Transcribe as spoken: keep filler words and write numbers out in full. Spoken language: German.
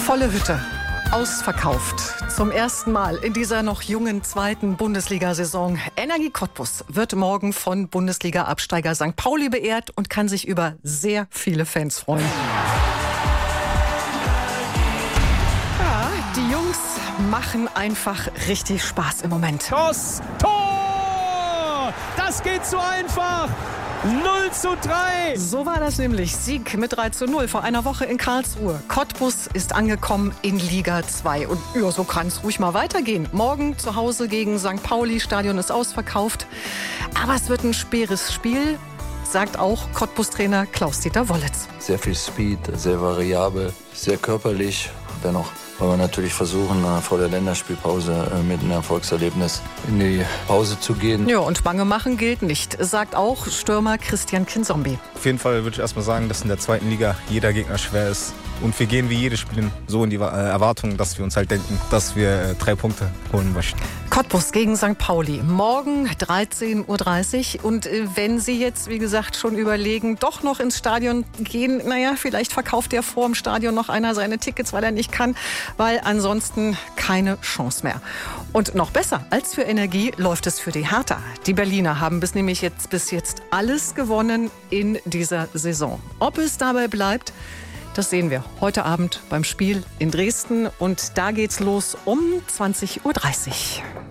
Volle Hütte. Ausverkauft. Zum ersten Mal in dieser noch jungen zweiten Bundesliga-Saison. Energie Cottbus wird morgen von Bundesliga-Absteiger Sankt Pauli beehrt und kann sich über sehr viele Fans freuen. Ja, die Jungs machen einfach richtig Spaß im Moment. Das Tor! Das geht so einfach! null zu drei. So war das nämlich. Sieg mit drei zu null vor einer Woche in Karlsruhe. Cottbus ist angekommen in Liga zwei. Und ja, so kann es ruhig mal weitergehen. Morgen zu Hause gegen Sankt Pauli. Stadion ist ausverkauft. Aber es wird ein schweres Spiel, sagt auch Cottbus-Trainer Klaus-Dieter Wollitz. Sehr viel Speed, sehr variabel, sehr körperlich. Dennoch wollen wir natürlich versuchen, vor der Länderspielpause mit einem Erfolgserlebnis in die Pause zu gehen. Ja, und Bange machen gilt nicht, sagt auch Stürmer Christian Kinzombie. Auf jeden Fall würde ich erstmal sagen, dass in der zweiten Liga jeder Gegner schwer ist. Und wir gehen wie jedes Spiel so in die Erwartung, dass wir uns halt denken, dass wir drei Punkte holen möchten. Cottbus gegen Sankt Pauli. Morgen dreizehn Uhr dreißig. Und wenn Sie jetzt, wie gesagt, schon überlegen, doch noch ins Stadion gehen, naja, vielleicht verkauft ja vor dem Stadion noch einer seine Tickets, weil er nicht kann, weil ansonsten keine Chance mehr. Und noch besser als für Energie läuft es für die Hertha. Die Berliner haben bis nämlich jetzt bis jetzt alles gewonnen in dieser Saison. Ob es dabei bleibt, das sehen wir heute Abend beim Spiel in Dresden. Und da geht's los um zwanzig Uhr dreißig.